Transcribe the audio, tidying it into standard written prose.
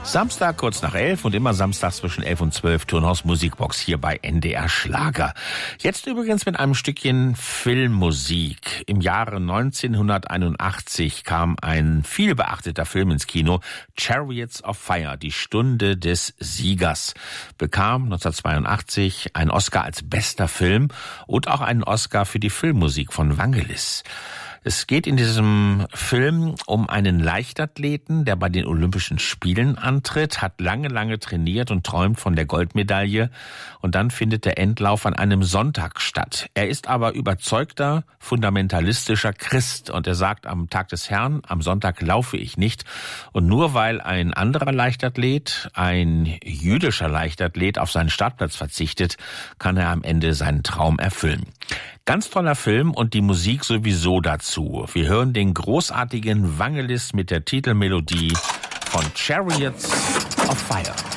Samstag kurz nach 11 und immer Samstag zwischen 11 und 12 Turnhaus Musikbox hier bei NDR Schlager. Jetzt übrigens mit einem Stückchen Filmmusik. Im Jahre 1981 kam ein vielbeachteter Film ins Kino, Chariots of Fire, die Stunde des Siegers. Bekam 1982 einen Oscar als bester Film und auch einen Oscar für die Filmmusik von Vangelis. Es geht in diesem Film um einen Leichtathleten, der bei den Olympischen Spielen antritt, hat lange trainiert und träumt von der Goldmedaille. Und dann findet der Endlauf an einem Sonntag statt. Er ist aber überzeugter, fundamentalistischer Christ. Und er sagt, am Tag des Herrn, am Sonntag laufe ich nicht. Und nur weil ein anderer Leichtathlet, ein jüdischer Leichtathlet, auf seinen Startplatz verzichtet, kann er am Ende seinen Traum erfüllen. Ganz toller Film und die Musik sowieso dazu. Wir hören den großartigen Vangelis mit der Titelmelodie von Chariots of Fire.